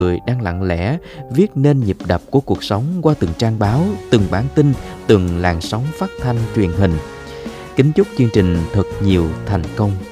người đang lặng lẽ viết nên nhịp đập của cuộc sống qua từng trang báo, từng bản tin, từng làn sóng phát thanh truyền hình. Kính chúc chương trình thật nhiều thành công.